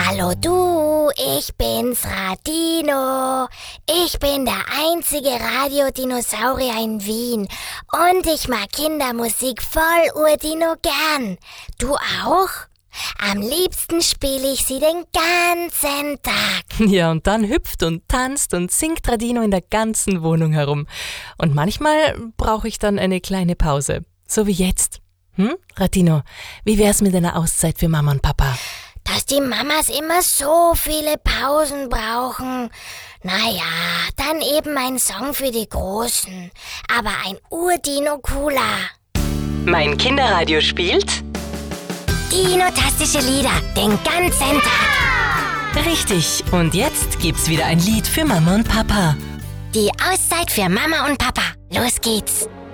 Hallo du, ich bin's Radino. Ich bin der einzige Radiodinosaurier in Wien und ich mag Kindermusik voll Urdino gern. Du auch? Am liebsten spiele ich sie den ganzen Tag. Ja, und dann hüpft und tanzt und singt Radino in der ganzen Wohnung herum. Und manchmal brauche ich dann eine kleine Pause, so wie jetzt. Radino, wie wär's mit einer Auszeit für Mama und Papa? Dass die Mamas immer so viele Pausen brauchen. Naja, dann eben ein Song für die Großen. Aber ein Urdino-Cooler. Mein Kinderradio spielt Dino-tastische Lieder den ganzen Tag. richtig. Und jetzt gibt's wieder ein Lied für Mama und Papa. Die Auszeit für Mama und Papa. Los geht's.